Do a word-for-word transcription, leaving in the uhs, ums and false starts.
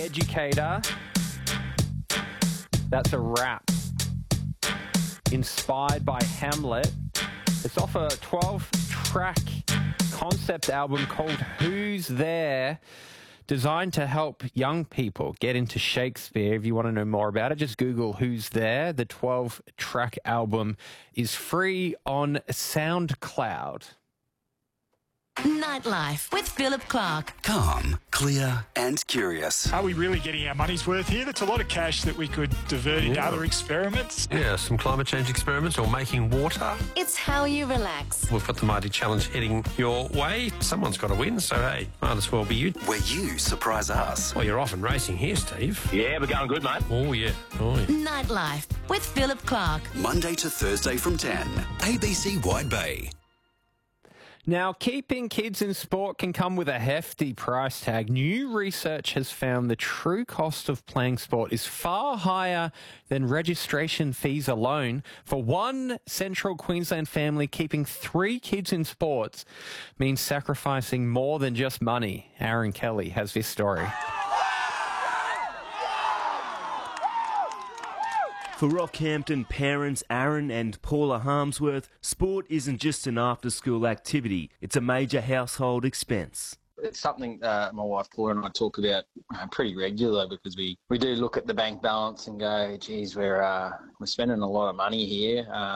Educator. That's a rap. Inspired by Hamlet. It's off a twelve-track concept album called Who's There, designed to help young people get into Shakespeare. If you want to know more about it, just Google Who's There. The twelve-track album is free on SoundCloud. Nightlife with Philip Clark. Calm, clear and curious. Are we really getting our money's worth here? That's a lot of cash that we could divert into Yeah. other experiments. Yeah, some climate change experiments or making water. It's how you relax. We've got the Mighty Challenge heading your way. Someone's got to win, so hey, might as well be you. Where you surprise us. Well, you're off and racing here, Steve. Yeah, we're going good, mate. Oh, yeah. Oh, yeah. Nightlife with Philip Clark. Monday to Thursday from ten. A B C Wide Bay. Now, keeping kids in sport can come with a hefty price tag. New research has found the true cost of playing sport is far higher than registration fees alone. For one Central Queensland family, keeping three kids in sports means sacrificing more than just money. Aaron Kelly has this story. For Rockhampton parents Aaron and Paula Harmsworth, sport isn't just an after-school activity, it's a major household expense. It's something uh, my wife Paula and I talk about uh, pretty regularly because we, we do look at the bank balance and go, geez, we're, uh, we're spending a lot of money here. Uh,